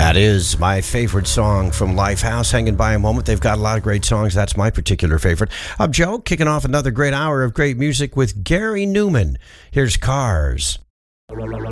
That is my favorite song from Lifehouse, Hanging By a Moment. They've got a lot of great songs. That's my particular favorite. I'm Joe, kicking off another great hour of great music with Gary Newman. Here's Cars.